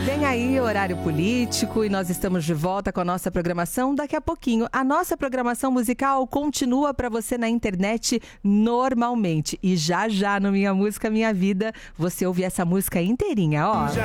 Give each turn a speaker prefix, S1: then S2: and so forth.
S1: Vem aí o horário político e nós estamos de volta com a nossa programação daqui a pouquinho. A nossa programação musical continua para você na internet normalmente. E já no Minha Música Minha Vida, você ouve essa música inteirinha, ó.